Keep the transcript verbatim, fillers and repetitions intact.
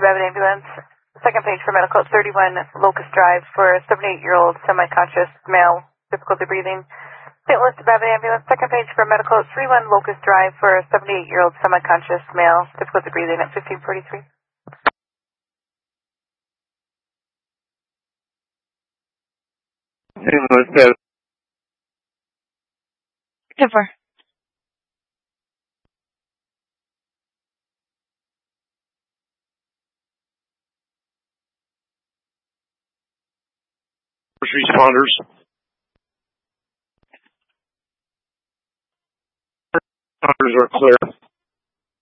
Babbitt Ambulance. Second page for medical at thirty-one Locust Drive for a seventy-eight-year-old semi-conscious male, difficulty breathing. Saint Louis to Babbitt Ambulance. Second page for medical at thirty-one Locust Drive for a seventy-eight-year-old semi-conscious male, difficulty breathing at fifteen forty-three. Saint Louis to ten four. First responders. Responders are clear.